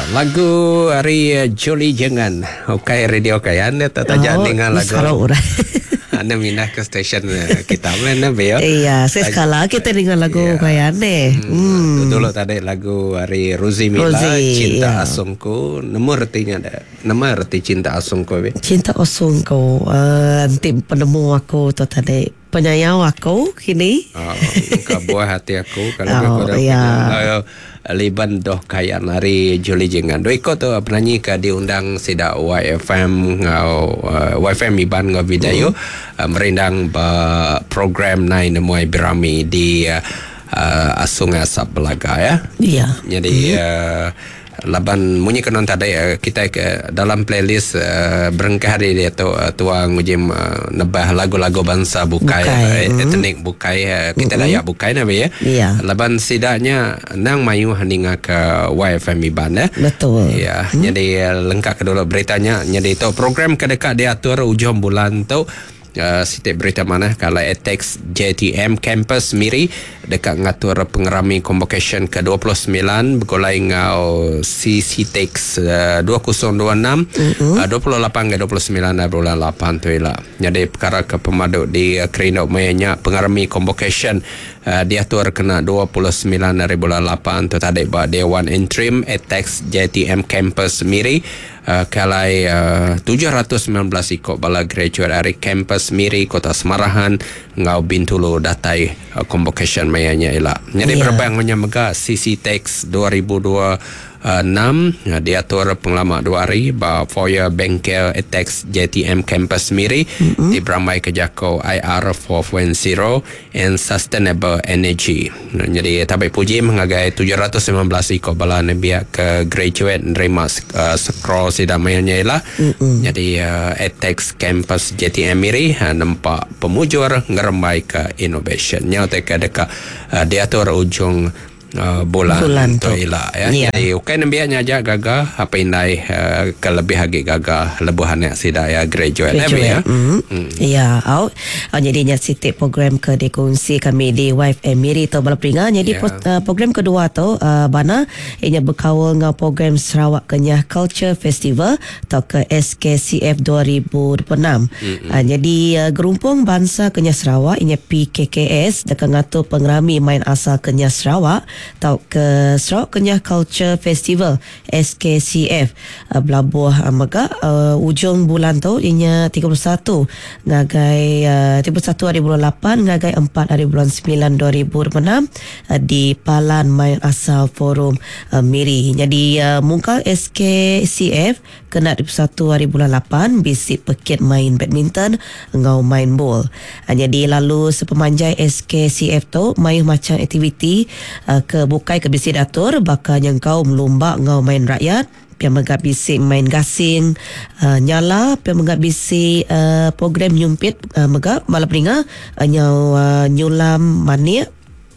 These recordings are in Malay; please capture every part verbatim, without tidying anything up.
lagu hari Juli Jangan. Okay, radio okay. Anda tak tajak oh, dengan lagu. Anda minah ke stesen kita mana Beo? Iya, sekala kita dengan lagu yeah. kayak aneh. Hmm. Dulu tadi lagu hari Rozi Mila, Rozi, Cinta yeah. Asungku. Nama artinya ada. Nama arti Cinta Asungku. Be? Cinta Asungku. Uh, tim penemu aku tu tadi. Penyayang aku kini. Oh, buah hati aku kalau oh, yeah. Liban doh kaya nari Juli Jangan. Do ikut tu penyanyi ke diundang sida Y F M ngau uh, Y F M Iban ngau video mm. uh, merindang ba program nai nemuai birami di uh, uh, Asung Asap Belaga ya. Iya. Jadi mm. uh, laban munyi kenon tadi uh, kita ke dalam playlist uh, berengkah hari dia tu uh, tuang ujim uh, nebah lagu-lagu bangsa bukai, bukai. Uh, etnik bukai uh, kita mm-hmm. dayak bukai nabi ya. Iya. Laban sidaknya nang mayu haninga ke Y F M Iban ya. Betul. Ya, mm. jadi uh, lengkap kedua beritanya. Jadi tu program kedekat diatur ujung bulan tu. Uh, sitik berita mana kalau A T E X J T M Campus Miri dekat ngatur pengerami convocation ke dua puluh sembilan bergolai ngau C C T E X uh, dua ribu dua puluh enam uh-huh. uh, dua puluh lapan ke dua puluh sembilan bulan lapan tu ialah. Jadi perkara ke pemaduk di uh, Kerindok Mayanya pengerami convocation uh, diatur kena dua puluh sembilan bulan lapan tu tadi bah Dewan Interim A T E X J T M Campus Miri Uh, kalai uh, tujuh ratus sembilan belas ikut bala graduate dari kampus Miri Kota Semarahan ngau Bintulu datai uh, convocation mayanya elak. Jadi yeah. berbangnya mega C C T E X dua ribu dua puluh enam uh, diatur penglama dua hari ba foya bengkel A T E X J T M Campus Miri mm-hmm. di Beramai Kejako I R empat titik nol and Sustainable Energy. Uh, jadi tabai puji mengagai tujuh ratus sembilan belas ikut bala nebiak ke graduate nerima uh, scroll sidamanya ialah. Jadi uh, A T E X Campus J T M Miri uh, nampak pemujur ngeremai ke innovation. Nyata ke dekat uh, diatur ujung Uh, bulan, bulan tu ialah ya. Yeah. Jadi okay nambianya aja gagah apa indai uh, kelebih hagi gagah lebuhan yang sida ya graduate, graduate. ya. Mm. Mm. Ya, au. Oh, jadi nya sitik program ke dikongsi kami di Y F M Miri tu bala peringat. Jadi yeah. pro, uh, program kedua tu uh, bana ianya berkawal dengan program Sarawak Kenyah Culture Festival atau ke S K C F dua ribu dua puluh enam. Mm-hmm. Uh, jadi uh, gerumpung bangsa Kenyah Sarawak ianya P K K S dekat ngatur pengerami main asal Kenyah Sarawak tau ke Sarawak Kenyah Culture Festival S K C F uh, Belabuh uh, mega uh, ujung bulan tu ianya tiga puluh satu ngagai uh, tiga puluh satu hari bulan lapan ngagai empat hari bulan sembilan dua ribu dua puluh enam uh, di Palan Main Asal Forum uh, Miri. Jadi uh, muka S K C F kena dua puluh satu hari bulan lapan bisik pekit main badminton ngau main bowl. Uh, jadi lalu sepemanjai S K C F tu main macam aktiviti uh, ke bukai ke bisi datur bakal yang kau melumba ngau main rakyat pian megap bisi main gasing uh, nyala pian megap bisi uh, program nyumpit uh, megap malam peringa uh, nyau uh, nyulam mania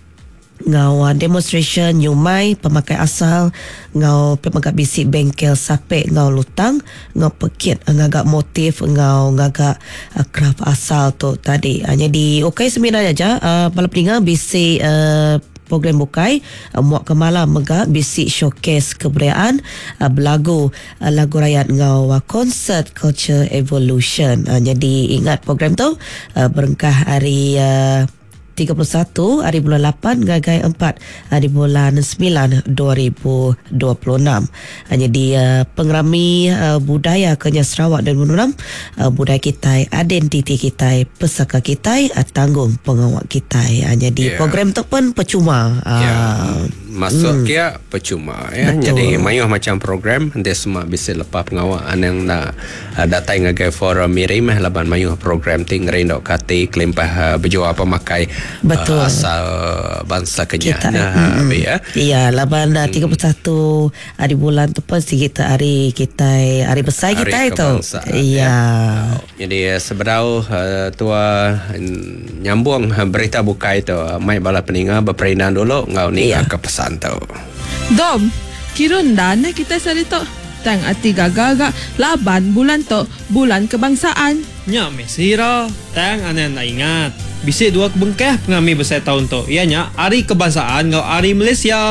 ngau uh, demonstration nyumai pemakai asal ngau pian megap bisi bengkel sapek ngau lutang ngau pekit uh, ngagak motif ngau ngagak uh, craft asal tu tadi uh, jadi okey sebenarnya aja uh, malam peringa bisi uh, program bukai uh, muak ke malam mega bisik showcase kebudayaan uh, berlagu uh, lagu rakyat ngau uh, concert culture evolution. Uh, jadi ingat program tu uh, berengkah hari uh, tiga puluh satu hari bulan lapan ngagai empat hari bulan sembilan dua ribu dua puluh enam. Uh, jadi uh, pengerami uh, budaya Kenyah Sarawak dan Menunam uh, budaya kita, identiti kita, pesaka kita, uh, tanggung pengawak kita. Uh, jadi yeah. program tu pun percuma. Uh, yeah. Masuk hmm. kia percuma ya. Betul. Jadi mayuh macam program dia semua bisa lepas pengawaan yang nak uh, datang ngagai forum Miri mah laban mayuh program ting rindok kati kelimpah uh, berjual pemakai uh, asal bangsa Kenyah nah, hmm. ya. Iya, laban uh, tiga puluh satu hari bulan tu pun kita hari kita hari besar hari kita itu. Iya. Ya. Jadi seberau uh, tua nyambung berita buka itu uh, mai bala peninga berperindan dulu ngau ni iya. ke pesan tu. Dom, kira dana kita sarito. Tang ati gaga-gaga laban bulan to bulan kebangsaan. Nya mesira, tang anen na ingat. Bisi dua kebengkeh pengami besar tahun to. Ianya hari kebangsaan ngau hari Malaysia.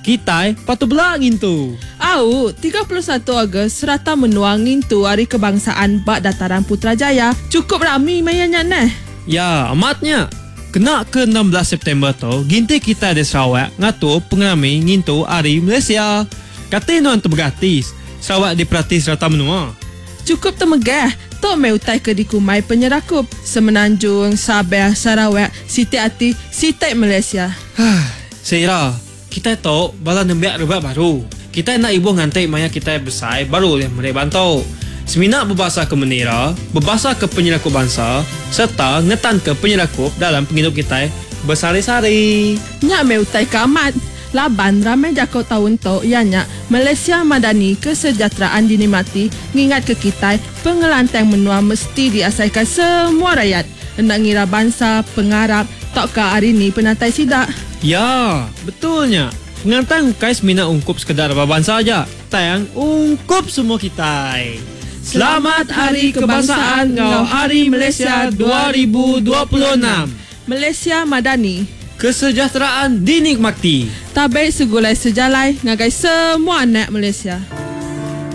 kita patut belangin tu. Au, tiga puluh satu Ogos serata menuangin tu Hari Kebangsaan bak Dataran Putrajaya. Cukup rami mayanya neh. Ya, amatnya. Kena ke enam belas September tu, ginti kita di Sarawak ngatur pengerami ngintu Hari Malaysia. Kata nuan tu bergratis. Sarawak diperhati serata menua. Cukup temegah. Tok mai utai ke di Kumai Penyerakup, Semenanjung, Sabah, Sarawak, Siti Ati, Siti Malaysia. Seira, kita tahu bala nembiak rebak baru. Kita nak ibu ngantai maya kita besar baru yang mereka bantu. Seminak berbahasa ke menira, berbahasa ke penyerakup bangsa, serta ngetan ke penyerakup dalam penghidup kita bersari-sari. Nyak mai utai ke amat. Laban ramai jakau tahun tu ianya Malaysia Madani kesejahteraan dinikmati ngingat ke kita pengelantang menua mesti diasaikan semua rakyat. Hendak ngira bangsa, pengarap, tak ke hari ni penatai sidak. Ya, betulnya. Pengantang kais mina ungkup sekedar bangsa saja. Tayang ungkup semua kita. Selamat Hari Kebangsaan ngau Hari Malaysia dua ribu dua puluh enam. Malaysia Madani. Kesejahteraan dinikmati. Tabai segulai sejalai ngagai semua anak Malaysia.